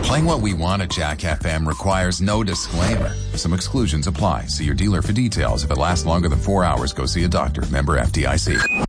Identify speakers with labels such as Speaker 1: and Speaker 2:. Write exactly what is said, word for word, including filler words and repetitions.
Speaker 1: Playing what we want at Jack F M requires no disclaimer. Some exclusions apply. See your dealer for details. If it lasts longer than four hours, go see a doctor. Member F D I C.